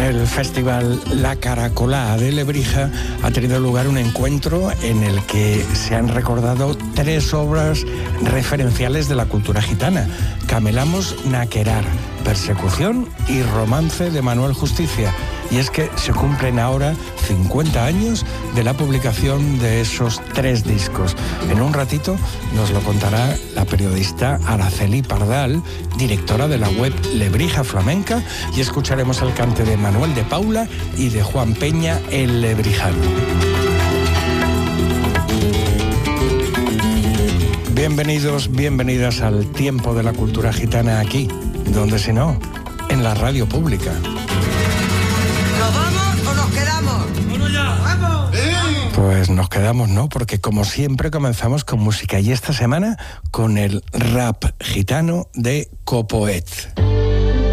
el Festival La Caracolá de Lebrija ha tenido lugar un encuentro en el que se han recordado 3 obras referenciales de la cultura gitana: Camelamos Naquerar, Persecución y Romance de Manuel Justicia. Y es que se cumplen ahora 50 años de la publicación de esos 3 discos. En un ratito nos lo contará la periodista Araceli Pardal, directora de la web Lebrija Flamenca, y escucharemos el cante de Manuel de Paula y de Juan Peña, el lebrijano. Bienvenidos, bienvenidas al tiempo de la cultura gitana aquí, donde si no, en la radio pública. ¿Nos vamos o nos quedamos? ¡Vamos ya! ¡Vamos! Pues nos quedamos, ¿no? Porque como siempre comenzamos con música, y esta semana con el rap gitano de Copoet.